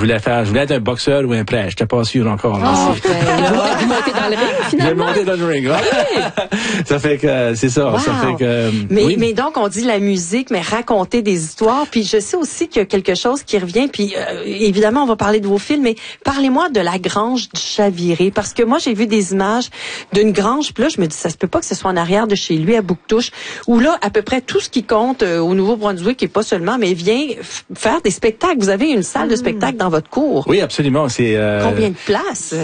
voulais être un boxeur ou un prêtre. J'étais pas sûr encore. Vous montez dans le ring, finalement. J'ai monté dans le ring, Ça fait que, c'est ça. Wow. Ça fait que, mais donc, on dit la musique, mais raconter des histoires. Puis je sais aussi qu'il y a quelque chose qui revient. Puis évidemment, on va parler de vos films, mais parlez-moi de la grange du Chaviré. Parce que moi, j'ai vu des images d'une grange. Puis là, je me dis, ça se peut pas que ce soit en arrière de chez lui, à Bouctouche, où là, à peu près tout ce qui compte au Nouveau-Brunswick, et pas seulement, mais vient faire des spectacles. Vous avez une salle de spectacle dans votre cour. Oui, absolument. C'est combien de places?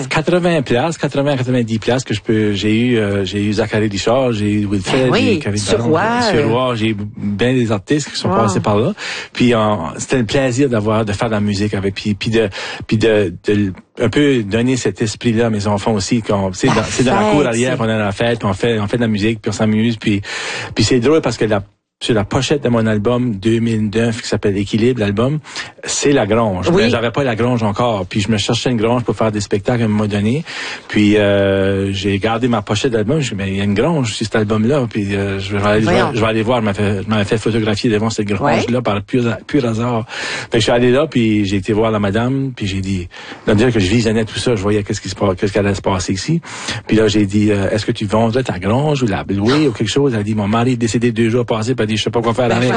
90 places que j'ai eu Zachary Richard, j'ai eu Wilfred, j'ai eu Kevin Suroy, j'ai eu bien des artistes qui sont passés par là. Puis c'était un plaisir de faire de la musique avec puis de un peu donner cet esprit-là à mes enfants aussi. C'est dans la cour arrière qu'on a la fête, puis on fait de la musique, puis on s'amuse, puis c'est drôle parce que sur la pochette de mon album 2009 qui s'appelle Équilibre, l'album, c'est la grange. Oui. Mais j'avais pas la grange encore. Puis je me cherchais une grange pour faire des spectacles à un moment donné. Puis j'ai gardé ma pochette d'album. Je me suis dit, mais il y a une grange sur cet album-là. Puis je vais aller voir. Je m'avais fait photographier devant cette grange-là par pur hasard. Fait que je suis allé là, puis j'ai été voir la madame, puis j'ai dit, dire que je visionnais tout ça, je voyais qu'est-ce qui allait se passer ici. Puis là, j'ai dit, est-ce que tu vendrais ta grange ou la louer ou quelque chose? Elle a dit, mon mari est décédé 2 jours passés, puis elle a dit, je sais pas quoi faire avec.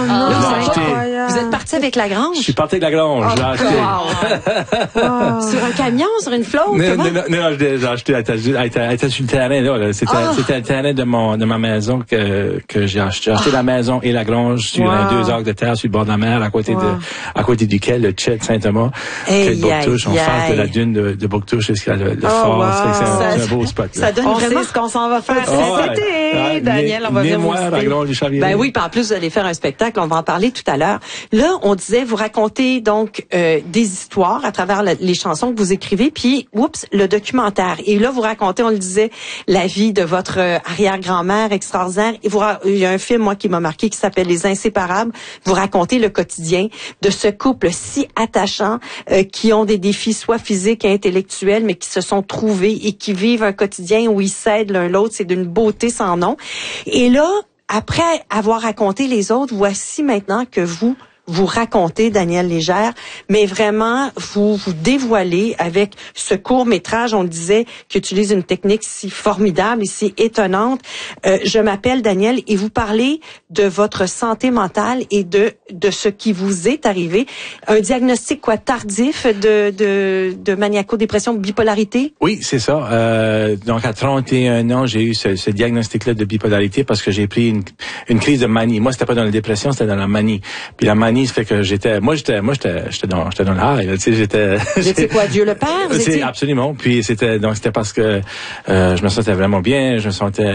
Vous êtes parti avec la grange? Je suis parti avec la grange. Je l'ai acheté. Sur un camion, sur une flotte? Non, je l'ai acheté. Elle était sur le terrain, là. C'était le terrain de ma maison que j'ai acheté. J'ai acheté la maison et la grange sur 2 acres de terre sur le bord de la mer, à côté duquel le Tchèque Saint-Thomas, qui est Bouctouche, en face de la dune de Bouctouche, jusqu'à le fort. C'est un beau spot, là. Ça donne vraiment ce qu'on s'en va faire cet été. Daniel, on va venir vous la grange du Chaviré. Ben oui, puis en plus, vous allez faire un spectacle, on va en parler tout à l'heure. Là, on disait, vous racontez donc des histoires à travers les chansons que vous écrivez, puis, le documentaire. Et là, vous racontez, on le disait, la vie de votre arrière-grand-mère extraordinaire. Et il y a un film, moi, qui m'a marqué, qui s'appelle Les Inséparables. Vous racontez le quotidien de ce couple si attachant, qui ont des défis soit physiques et intellectuels, mais qui se sont trouvés et qui vivent un quotidien où ils s'aident l'un l'autre. C'est d'une beauté sans nom. Et là, après avoir raconté les autres, voici maintenant que vous racontez, Daniel Légère, mais vraiment, vous dévoilez avec ce court-métrage, on le disait, qui utilise une technique si formidable et si étonnante. Je m'appelle Daniel et vous parlez de votre santé mentale et de ce qui vous est arrivé. Un diagnostic, tardif de maniaco-dépression, de bipolarité? Oui, c'est ça. Donc, à 31 ans, j'ai eu ce diagnostic-là de bipolarité parce que j'ai pris une crise de manie. Moi, c'était pas dans la dépression, c'était dans la manie. Puis la manie, ça fait que j'étais dans le high, tu sais, J'étais quoi, Dieu le Père? C'est absolument. Puis c'était parce que je me sentais vraiment bien, je me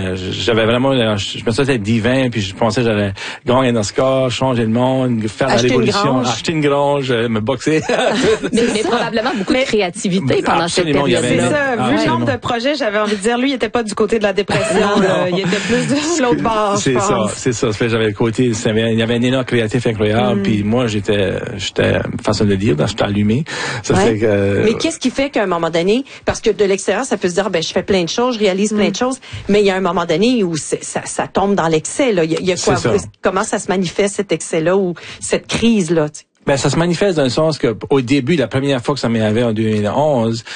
sentais divin, puis je pensais que j'allais gagner dans ce corps, changer le monde, faire la révolution, acheter une grange, me boxer. mais probablement beaucoup de créativité pendant cette période-là. C'est ça. Vu le nombre de projets, j'avais envie de dire, lui, il était pas du côté de la dépression, il était plus de l'autre bord, je pense. C'est ça. J'avais le côté, il y avait un énorme créatif incroyable, puis moi, j'étais, façon de dire, j'étais allumé. Ça fait que, mais qu'est-ce qui fait qu'à un moment donné, parce que de l'extérieur, ça peut se dire, je fais plein de choses, je réalise plein de choses, mais il y a un moment donné où ça tombe dans l'excès, là. Il y a quoi? Comment ça se manifeste, cet excès-là, ou cette crise-là, tu sais? Ben, ça se manifeste dans le sens que, au début, la première fois que ça m'est arrivé en 2011,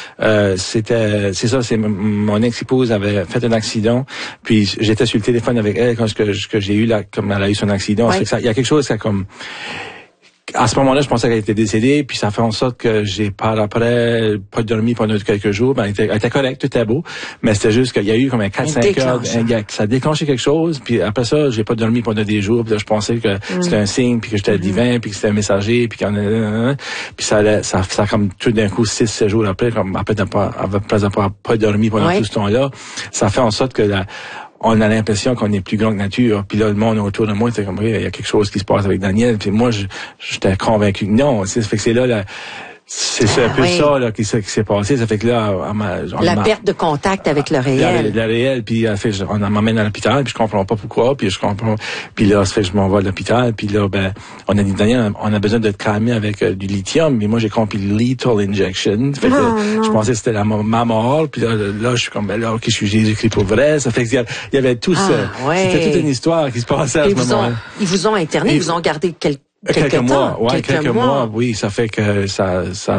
c'est mon ex-épouse avait fait un accident, puis j'étais sur le téléphone avec elle quand que j'ai eu comme elle a eu son accident. Ouais. Il y a quelque chose qui comme, à ce moment-là, je pensais qu'elle était décédée, puis ça fait en sorte que j'ai par après pas dormi pendant quelques jours. Ben, elle était correcte, tout était beau, mais c'était juste qu'il y a eu comme un 4-5 heures, ça a déclenché quelque chose, puis après ça, j'ai pas dormi pendant des jours, puis là, je pensais que c'était un signe, puis que j'étais divin, puis que c'était un messager, puis puis ça comme tout d'un coup 6-7 jours après, comme après d'avoir pas dormi pendant tout ce temps-là, ça fait en sorte que on a l'impression qu'on est plus grand que nature. Puis là, le monde autour de moi, c'est comme, il y a quelque chose qui se passe avec Daniel. Puis moi, j'étais convaincu que non. Ça fait que c'est là, c'est un peu ça là qui s'est passé. Ça fait que là, la perte de contact avec le réel. Le réel, puis on m'emmène à l'hôpital, puis je comprends pas pourquoi, puis là, ça fait que je m'envoie à l'hôpital, puis là, on a dit, Daniel, on a besoin de te calmer avec du lithium, mais moi j'ai compris lethal injection. Fait que je pensais que c'était ma mort, puis là, je suis comme, ok, je suis Jésus-Christ pour vrai. Ça fait qu'il y avait tout ça. C'était toute une histoire qui se passait à ce moment-là. Ils vous ont interné, ils vous ont gardé quelques mois. Oui, ça fait que ça